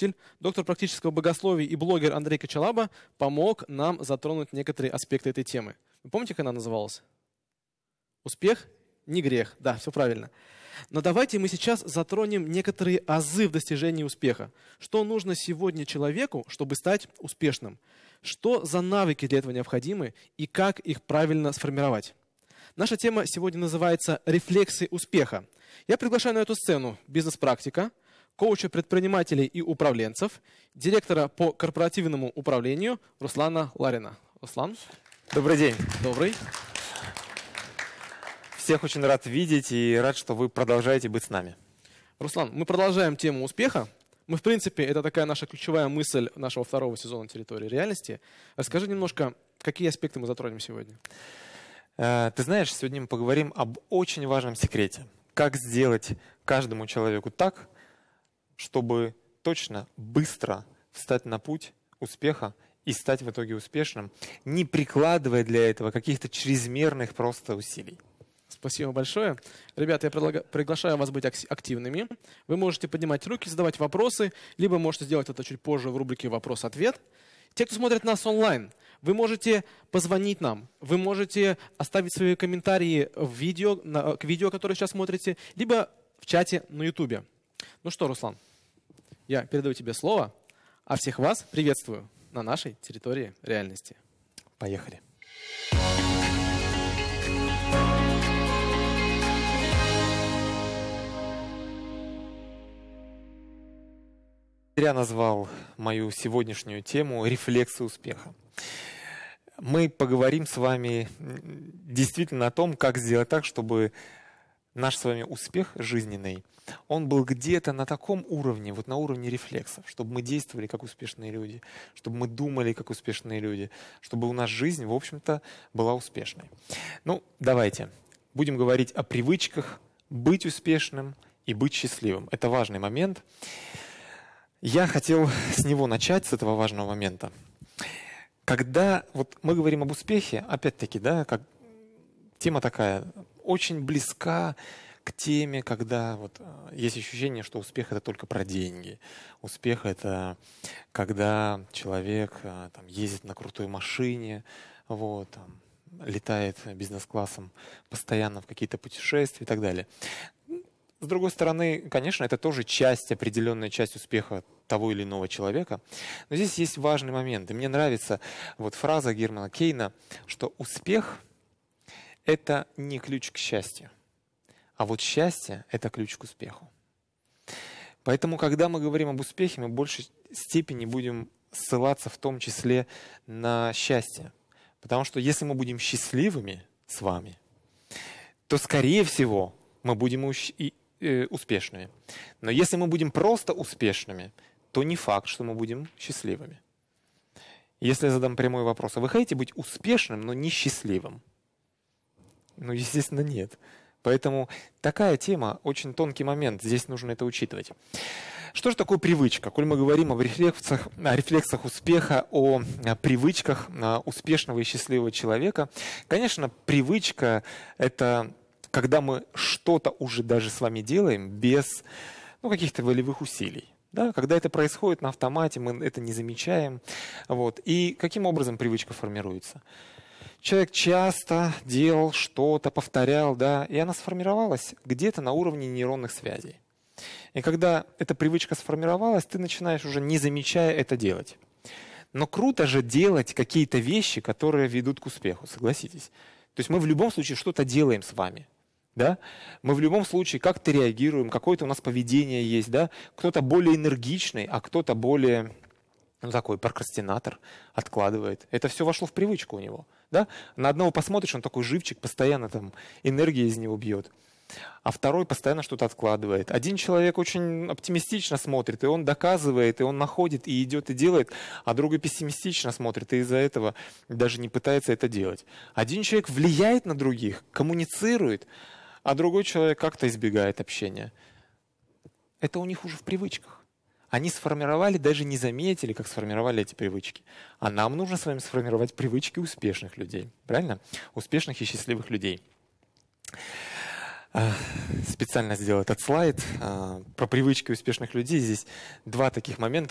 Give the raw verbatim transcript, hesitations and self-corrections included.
учитель, доктор практического богословия и блогер Андрей Кочалаба помог нам затронуть некоторые аспекты этой темы. Вы помните, как она называлась? Успех не грех. Да, все правильно. Но давайте мы сейчас затронем некоторые азы в достижении успеха. Что нужно сегодня человеку, чтобы стать успешным? Что за навыки для этого необходимы и как их правильно сформировать? Наша тема сегодня называется «Рефлексы успеха». Я приглашаю на эту сцену бизнес-практика, коуча предпринимателей и управленцев, директора по корпоративному управлению Руслана Ларина. Руслан. Добрый день. Добрый. Всех очень рад видеть и рад, что вы продолжаете быть с нами. Руслан, мы продолжаем тему успеха. Мы, в принципе, это такая наша ключевая мысль нашего второго сезона «Территории реальности». Расскажи немножко, какие аспекты мы затронем сегодня. Ты знаешь, сегодня мы поговорим об очень важном секрете. Как сделать каждому человеку так, чтобы точно, быстро встать на путь успеха и стать в итоге успешным, не прикладывая для этого каких-то чрезмерных просто усилий. Спасибо большое. Ребята, я предлагаю, приглашаю вас быть активными. Вы можете поднимать руки, задавать вопросы, либо можете сделать это чуть позже в рубрике «Вопрос-ответ». Те, кто смотрит нас онлайн, вы можете позвонить нам, вы можете оставить свои комментарии в видео, на, к видео, которое сейчас смотрите, либо в чате на ютубе. Ну что, Руслан, я передаю тебе слово, а всех вас приветствую на нашей территории реальности. Поехали. Я назвал мою сегодняшнюю тему «Рефлексы успеха». Мы поговорим с вами действительно о том, как сделать так, чтобы наш с вами успех жизненный, он был где-то на таком уровне, вот на уровне рефлексов, чтобы мы действовали как успешные люди, чтобы мы думали как успешные люди, чтобы у нас жизнь, в общем-то, была успешной. Ну, давайте будем говорить о привычках быть успешным и быть счастливым. Это важный момент. Я хотел с него начать, с этого важного момента. Когда вот мы говорим об успехе, опять-таки, да, как тема такая очень близка к теме, когда вот есть ощущение, что успех — это только про деньги. Успех — это когда человек там ездит на крутой машине, вот, там, летает бизнес-классом постоянно в какие-то путешествия и так далее. С другой стороны, конечно, это тоже часть, определенная часть успеха того или иного человека. Но здесь есть важный момент. И мне нравится вот фраза Германа Кейна, что успех – это не ключ к счастью, а вот счастье – это ключ к успеху. Поэтому, когда мы говорим об успехе, мы в большей степени будем ссылаться в том числе на счастье. Потому что если мы будем счастливыми с вами, то, скорее всего, мы будем и успешными. Но если мы будем просто успешными, то не факт, что мы будем счастливыми. Если я задам прямой вопрос, а вы хотите быть успешным, но не счастливым? Ну, естественно, нет. Поэтому такая тема, очень тонкий момент, здесь нужно это учитывать. Что же такое привычка? Коль мы говорим о рефлексах, о рефлексах успеха, о привычках успешного и счастливого человека, конечно, привычка – это когда мы что-то уже даже с вами делаем без ну, каких-то волевых усилий. Да? Когда это происходит на автомате, мы это не замечаем. Вот. И каким образом привычка формируется? Человек часто делал что-то, повторял, да, и она сформировалась где-то на уровне нейронных связей. И когда эта привычка сформировалась, ты начинаешь уже не замечая это делать. Но круто же делать какие-то вещи, которые ведут к успеху, согласитесь. То есть мы в любом случае что-то делаем с вами. Да? Мы в любом случае как-то реагируем, какое-то у нас поведение есть, да? Кто-то более энергичный, а кто-то более ну, такой прокрастинатор, откладывает. Это все вошло в привычку у него. Да? На одного посмотришь, он такой живчик, постоянно там энергия из него бьет, а второй постоянно что-то откладывает. Один человек очень оптимистично смотрит, и он доказывает, и он находит, и идет, и делает, а другой пессимистично смотрит, и из-за этого даже не пытается это делать. Один человек влияет на других, коммуницирует, а другой человек как-то избегает общения. Это у них уже в привычках. Они сформировали, даже не заметили, как сформировали эти привычки. А нам нужно с вами сформировать привычки успешных людей. Правильно? Успешных и счастливых людей. Специально сделал этот слайд про привычки успешных людей. Здесь два таких момента.